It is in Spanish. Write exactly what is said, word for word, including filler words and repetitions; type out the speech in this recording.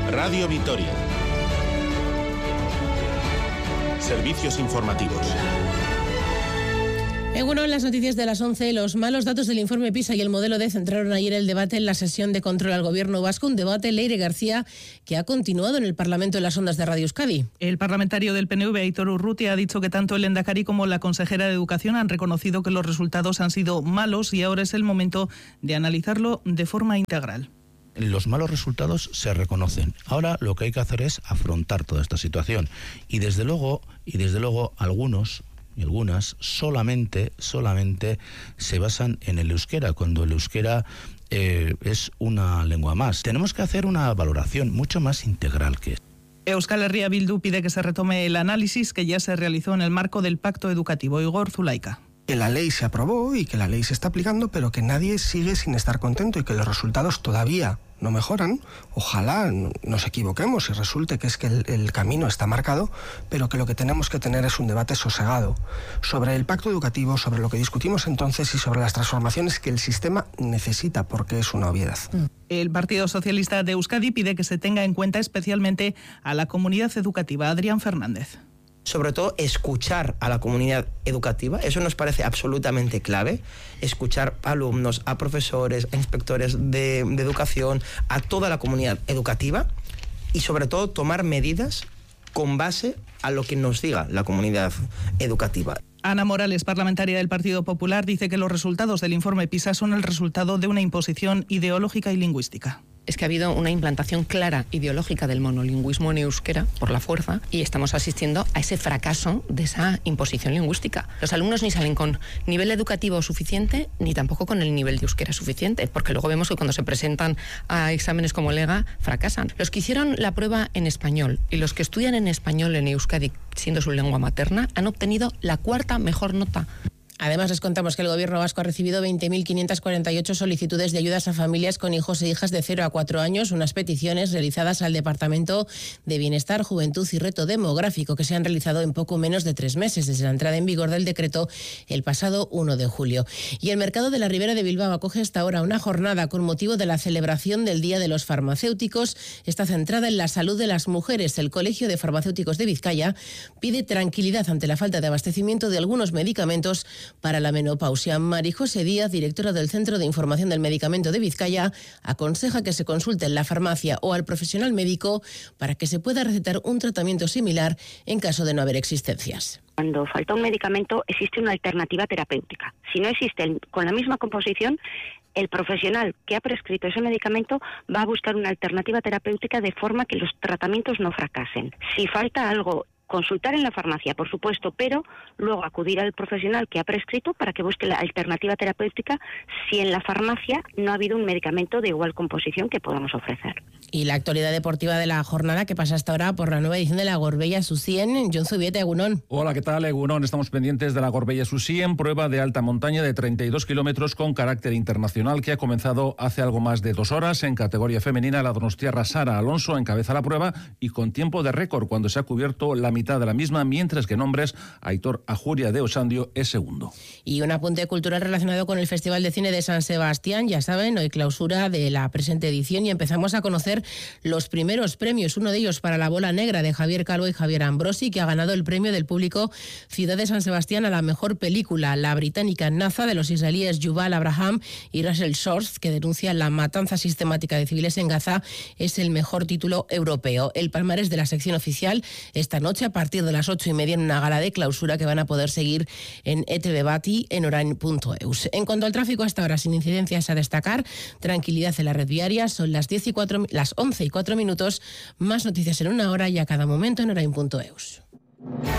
Radio Vitoria. Servicios informativos. En uno de las noticias de las once, los malos datos del informe PISA y el modelo D centraron ayer el debate en la sesión de control al Gobierno vasco, un debate, Leire García, que ha continuado en el Parlamento en las ondas de Radio Euskadi. El parlamentario del P N V, Aitor Urrutia, ha dicho que tanto el Lehendakari como la consejera de Educación han reconocido que los resultados han sido malos y ahora es el momento de analizarlo de forma integral. Los malos resultados se reconocen. Ahora lo que hay que hacer es afrontar toda esta situación. Y desde luego, y desde luego algunos y algunas solamente, solamente se basan en el euskera, cuando el euskera eh, es una lengua más. Tenemos que hacer una valoración mucho más integral que esto. Euskal Herria Bildu pide que se retome el análisis que ya se realizó en el marco del Pacto Educativo. Igor Zulaika. Que la ley se aprobó y que la ley se está aplicando, pero que nadie sigue sin estar contento y que los resultados todavía no mejoran. Ojalá nos equivoquemos y resulte que es que el, el camino está marcado, pero que lo que tenemos que tener es un debate sosegado sobre el pacto educativo, sobre lo que discutimos entonces y sobre las transformaciones que el sistema necesita, porque es una obviedad. El Partido Socialista de Euskadi pide que se tenga en cuenta especialmente a la comunidad educativa. Adrián Fernández. Sobre todo, escuchar a la comunidad educativa, eso nos parece absolutamente clave, escuchar a alumnos, a profesores, a inspectores de, de educación, a toda la comunidad educativa y sobre todo tomar medidas con base a lo que nos diga la comunidad educativa. Ana Morales, parlamentaria del Partido Popular, dice que los resultados del informe PISA son el resultado de una imposición ideológica y lingüística. Es que ha habido una implantación clara ideológica del monolingüismo en euskera por la fuerza y estamos asistiendo a ese fracaso de esa imposición lingüística. Los alumnos ni salen con nivel educativo suficiente ni tampoco con el nivel de euskera suficiente, porque luego vemos que cuando se presentan a exámenes como el E G A fracasan. Los que hicieron la prueba en español y los que estudian en español en Euskadi siendo su lengua materna han obtenido la cuarta mejor nota. Además, les contamos que el Gobierno vasco ha recibido veinte mil quinientas cuarenta y ocho solicitudes de ayudas a familias con hijos e hijas de cero a cuatro años, unas peticiones realizadas al Departamento de Bienestar, Juventud y Reto Demográfico que se han realizado en poco menos de tres meses desde la entrada en vigor del decreto el pasado uno de julio. Y el mercado de la Ribera de Bilbao acoge hasta ahora una jornada con motivo de la celebración del Día de los Farmacéuticos. Está centrada en la salud de las mujeres. El Colegio de Farmacéuticos de Vizcaya pide tranquilidad ante la falta de abastecimiento de algunos medicamentos para la menopausia. Mari José Díaz, directora del Centro de Información del Medicamento de Vizcaya, aconseja que se consulte en la farmacia o al profesional médico para que se pueda recetar un tratamiento similar en caso de no haber existencias. Cuando falta un medicamento existe una alternativa terapéutica. Si no existe con la misma composición, el profesional que ha prescrito ese medicamento va a buscar una alternativa terapéutica de forma que los tratamientos no fracasen. Si falta algo, consultar en la farmacia, por supuesto, pero luego acudir al profesional que ha prescrito para que busque la alternativa terapéutica si en la farmacia no ha habido un medicamento de igual composición que podamos ofrecer. Y la actualidad deportiva de la jornada que pasa hasta ahora por la nueva edición de la Gorbella Su cien. John Zubieta, Egunon. Hola, ¿qué tal, Egunon? Estamos pendientes de la Gorbella Su cien, prueba de alta montaña de treinta y dos kilómetros con carácter internacional que ha comenzado hace algo más de dos horas. En categoría femenina, la donostiarra Sara Alonso encabeza la prueba y con tiempo de récord cuando se ha cubierto la mitad de la misma, mientras que en hombres, Aitor Ajuria de Osandio es segundo. Y un apunte cultural relacionado con el Festival de Cine de San Sebastián. Ya saben, hoy clausura de la presente edición y empezamos a conocer los primeros premios. Uno de ellos para La Bola Negra de Javier Calvo y Javier Ambrosi, que ha ganado el premio del público Ciudad de San Sebastián a la mejor película. La británica Naza de los israelíes Yuval Abraham y Russell Shorts, que denuncia la matanza sistemática de civiles en Gaza, es el mejor título europeo. El palmarés de la sección oficial esta noche a partir de las ocho y media en una gala de clausura que van a poder seguir en E T V Bati en orain punto eus. En cuanto al tráfico, hasta ahora sin incidencias a destacar, tranquilidad en la red viaria. Son las diez y cuatro, las once y cuatro minutos. Más noticias en una hora y a cada momento en orain punto eus.